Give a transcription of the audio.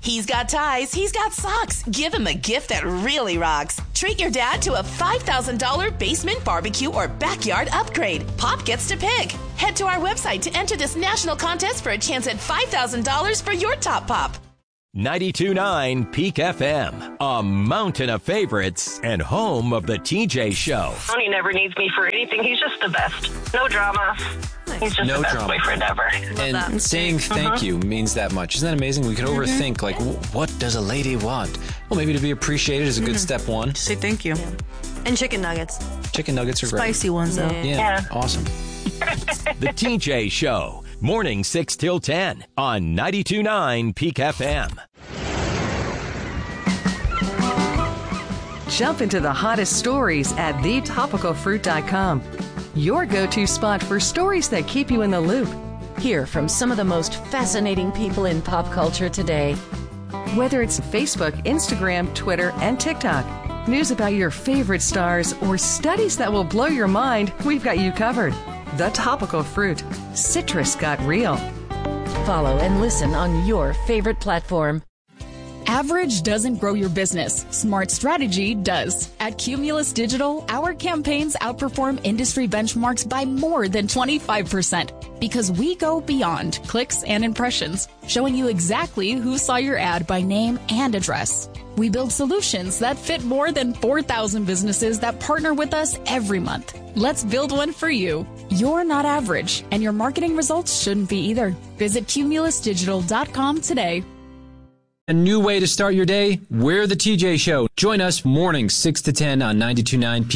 He's got ties, he's got socks. Give him a gift that really rocks. Treat your dad to a $5,000 basement barbecue or backyard upgrade. Pop gets to pick. Head to our website to enter this national contest for a chance at $5,000 for your top pop. 92.9 Peak FM, a mountain of favorites and home of the TJ Show. Tony never needs me for anything. He's just the best. No drama. He's just the best boyfriend ever. And saying thank you means that much. Isn't that amazing? We could overthink, like, what does a lady want? Well, maybe to be appreciated is a good step one. Say thank you. Yeah. And chicken nuggets. Chicken nuggets are great. Spicy ones, though. Yeah. Awesome. The TJ Show. Morning 6 till 10 on 92.9 Peak FM. Jump into the hottest stories at thetopicalfruit.com. Your go-to spot for stories that keep you in the loop. Hear from some of the most fascinating people in pop culture today. Whether it's Facebook, Instagram, Twitter, and TikTok, news about your favorite stars, or studies that will blow your mind, we've got you covered. The Topical Fruit. Citrus got real. Follow and listen on your favorite platform. Average doesn't grow your business. Smart strategy does. At Cumulus Digital, our campaigns outperform industry benchmarks by more than 25% because we go beyond clicks and impressions, showing you exactly who saw your ad by name and address. We build solutions that fit more than 4,000 businesses that partner with us every month. Let's build one for you. You're not average, and your marketing results shouldn't be either. Visit cumulusdigital.com today. A new way to start your day? We're the TJ Show. Join us mornings 6 to 10 on 92.9